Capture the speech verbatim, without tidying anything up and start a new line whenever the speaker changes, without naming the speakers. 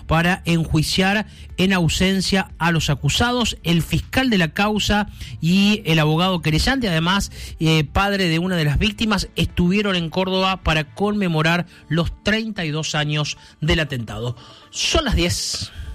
para enjuiciar en ausencia a los acusados. El fiscal de la causa y el abogado querellante, además eh, padre de una de las víctimas, estuvieron en Córdoba para conmemorar los treinta y dos años del atentado. Son las diez.